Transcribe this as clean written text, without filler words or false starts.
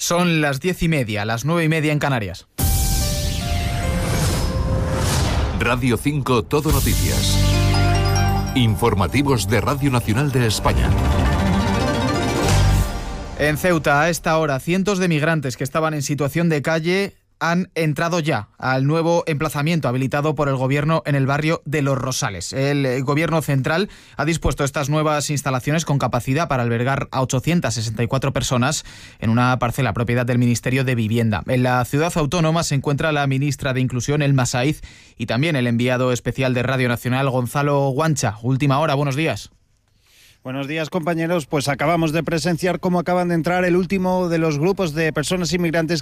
Son las 10:30, las 9:30 en Canarias. Radio 5 Todo Noticias. Informativos de Radio Nacional de España. En Ceuta, a esta hora, cientos de migrantes que estaban en situación de calle han entrado ya al nuevo emplazamiento habilitado por el Gobierno en el barrio de Los Rosales. El Gobierno central ha dispuesto estas nuevas instalaciones con capacidad para albergar a 864 personas en una parcela propiedad del Ministerio de Vivienda. En la ciudad autónoma se encuentra la ministra de Inclusión, Elma Saiz, y también el enviado especial de Radio Nacional, Gonzalo Guancha. Última hora, buenos días. Buenos días, compañeros. Pues acabamos de presenciar cómo acaban de entrar el último de los grupos de personas inmigrantes